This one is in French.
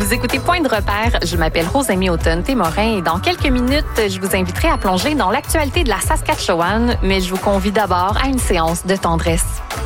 Vous écoutez Point de repère. Je m'appelle Rosemie Automne-Témorin et dans quelques minutes, je vous inviterai à plonger dans l'actualité de la Saskatchewan, mais je vous convie d'abord à une séance de tendresse.